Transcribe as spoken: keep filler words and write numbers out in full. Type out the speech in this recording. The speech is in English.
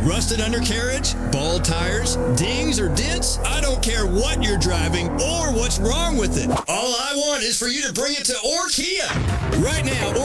Rusted undercarriage, bald tires, dings or dents? I don't care what you're driving or what's wrong with it. All I want is for you to bring it to Orkia. Right now,